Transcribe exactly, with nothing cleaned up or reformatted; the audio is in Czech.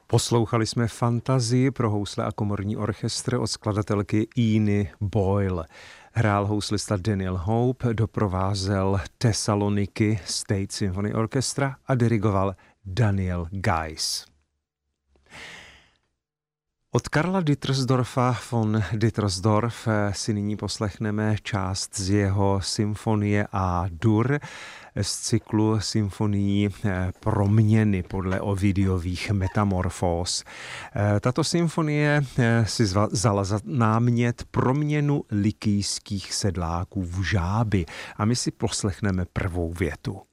Poslouchali jsme Fantazii pro housle a komorní orchestr od skladatelky Iny Boyle. Hrál houslista Daniel Hope, doprovázel Thessaloniki State Symphony Orchestra a dirigoval Daniel Geiss. Od Karla Dittersdorfa von Dittersdorf si nyní poslechneme část z jeho symfonie A-dur z cyklu symfonií Proměny podle Ovidiových metamorfóz. Tato symfonie si vzala za námět proměnu likijských sedláků v žáby a my si poslechneme prvou větu.